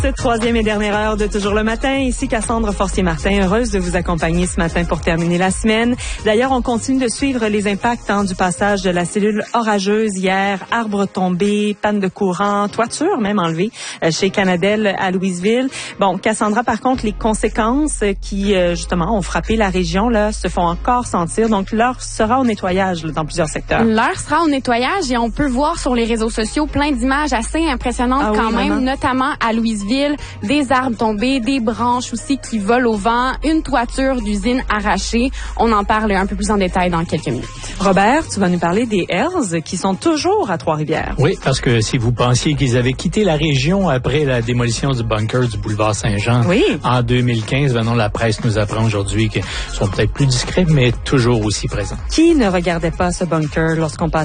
Troisième et dernière heure de Toujours le matin. Ici Cassandre Fortier-Martin, heureuse de vous accompagner ce matin pour terminer la semaine. D'ailleurs, on continue de suivre les impacts du passage de la cellule orageuse hier. Arbres tombés, panne de courant, toiture même enlevée chez Canadel à Louisville. Bon, Cassandra, par contre, les conséquences qui, justement, ont frappé la région là se font encore sentir. Donc, l'heure sera au nettoyage là, dans plusieurs secteurs. L'heure sera au nettoyage et on peut voir sur les réseaux sociaux plein d'images assez impressionnantes quand même, notamment à Louisville, des arbres tombés, des branches aussi qui volent au vent, une toiture d'usine arrachée. On en parle un peu plus en détail dans quelques minutes. Robert, tu vas nous parler des Hells qui sont toujours à Trois-Rivières. Oui, parce que si vous pensiez qu'ils avaient quitté la région après la démolition du bunker du boulevard Saint-Jean en 2015, ben non, la presse nous apprend aujourd'hui qu'ils sont peut-être plus discrets, mais toujours aussi présents. Qui ne regardait pas ce bunker lorsqu'on passait